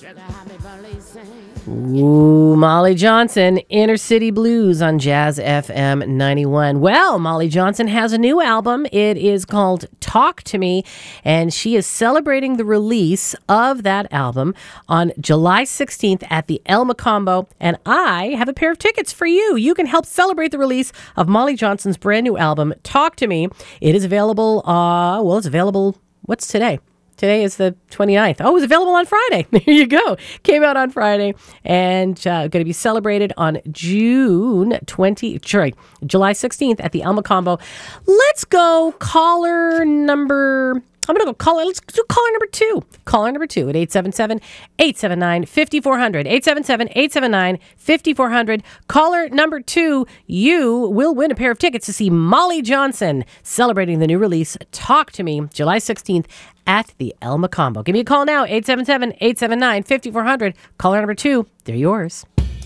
Ooh, Molly Johnson, Inner City Blues on Jazz FM 91. Well, Molly Johnson has a new album. It is called Talk to Me, and she is celebrating the release of that album on July 16th at the El Macombo, and I have a pair of tickets for you. You can help celebrate the release of Molly Johnson's brand new album, Talk to Me. It is available, what's today? Today is the 29th. Oh, it was available on Friday. There you go. Came out on Friday and going to be celebrated on July 16th at the El Macombo. Let's go caller number... let's do caller number two. Caller number two at 877-879-5400. 877-879-5400. Caller number two, you will win a pair of tickets to see Molly Johnson celebrating the new release, Talk to Me, July 16th at the El Macombo. Give me a call now, 877-879-5400. Caller number two, they're yours.